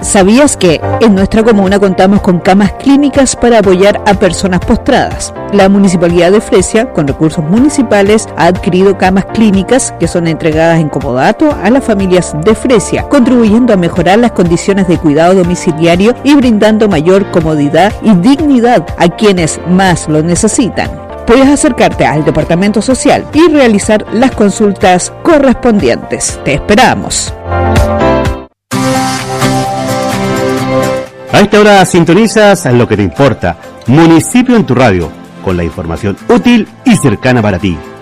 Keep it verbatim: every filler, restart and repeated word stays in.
¿Sabías que en nuestra comuna contamos con camas clínicas para apoyar a personas postradas? La Municipalidad de Fresia, con recursos municipales, ha adquirido camas clínicas que son entregadas en comodato a las familias de Fresia, contribuyendo a mejorar las condiciones de cuidado domiciliario y brindando mayor comodidad y dignidad a quienes más lo necesitan. Puedes acercarte al Departamento Social y realizar las consultas correspondientes. Te esperamos. A esta hora sintonizas lo que te importa, Municipio en tu radio, con la información útil y cercana para ti.